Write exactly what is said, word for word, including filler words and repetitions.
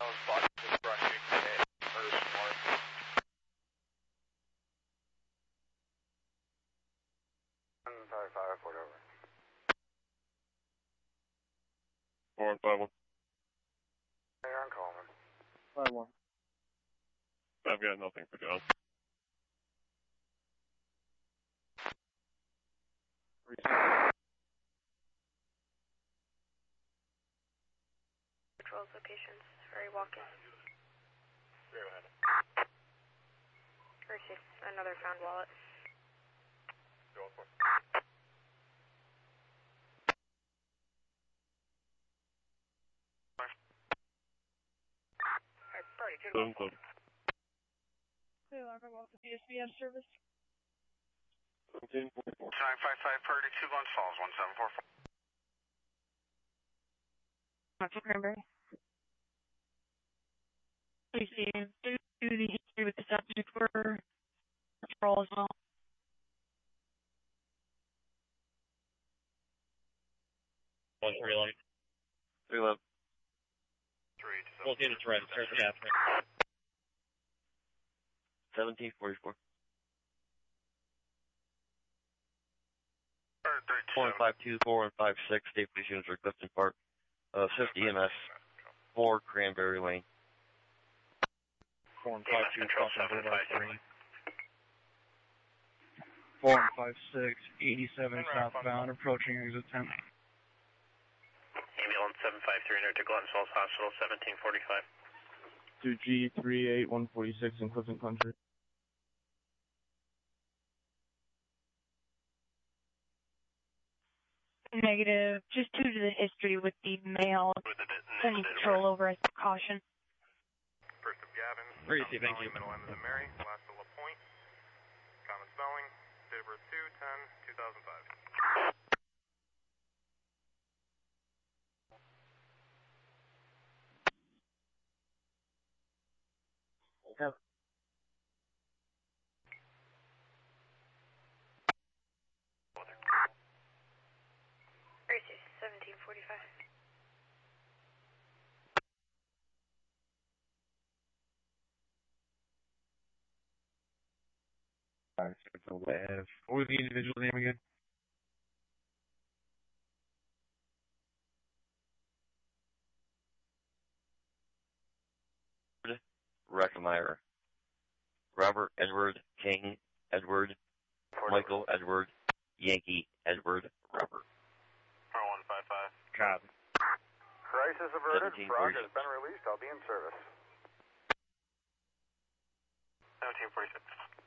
Five five, whatever. Four and five one. Hey, I'm calling. Five one. I've got nothing for John. twelve locations. Hurry, walk in. Zero ahead. Mercy, another found wallet. Go for it. Alright, party, two. Seven seven. Hey, Larva, welcome to P S V S service. Seventeen forty four. nine five five, party, two, Glens Falls, one seven four four. Metro Cranberry. Please see you. Do do the history with the subject for patrol as well. One three eleven. Three eleven. Three, two, We'll get it right. Start the half. Seventeen forty four. Four and five two, four and five six. State Police units are Clifton Park. Uh, fifty E M S. Four Cranberry Lane. Four and five two, crossing Boulevard three. Four and five six, eighty-seven southbound, approaching exit ten. Ambulance seven five three near to Glens Falls Hospital, seventeen forty-five. To G three eight one forty-six in Clifton Country. Negative. Just due to the history with the male, sending patrol over as precaution. First of Gavin. Mercy, thank you. Middle M is in Mary. Last of La Pointe. Common spelling. Date of birth two ten two thousand five. Yep. Mercy, seventeen forty-five. What was the individual name again? Reckemeyer. Robert Edward King Edward. Michael Edward Yankee Edward Robert. four one five five. Copy. Crisis averted. seventeen Frog forty-six. has been released. I'll be in service. seventeen forty-six.